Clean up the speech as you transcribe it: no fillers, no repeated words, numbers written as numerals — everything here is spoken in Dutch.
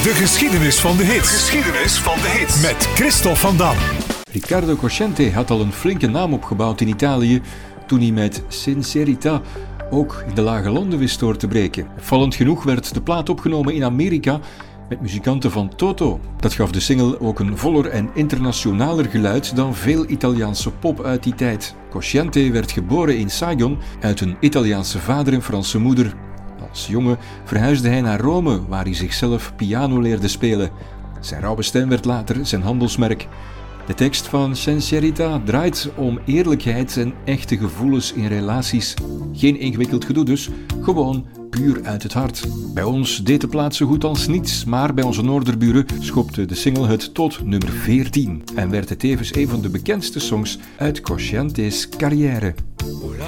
De geschiedenis van de hits. Geschiedenis van de hits. Met Christophe van Dam. Riccardo Cosciante had al een flinke naam opgebouwd in Italië toen hij met Sincerità ook in de lage landen wist door te breken. Vallend genoeg werd de plaat opgenomen in Amerika met muzikanten van Toto. Dat gaf de single ook een voller en internationaler geluid dan veel Italiaanse pop uit die tijd. Cosciante werd geboren in Saigon uit een Italiaanse vader en Franse moeder. Als jongen verhuisde hij naar Rome, waar hij zichzelf piano leerde spelen. Zijn rauwe stem werd later zijn handelsmerk. De tekst van Sincerità draait om eerlijkheid en echte gevoelens in relaties. Geen ingewikkeld gedoe dus, gewoon puur uit het hart. Bij ons deed de plaat zo goed als niets, maar bij onze noorderburen schopte de single het tot nummer 14 en werd het tevens een van de bekendste songs uit Cosciante's carrière.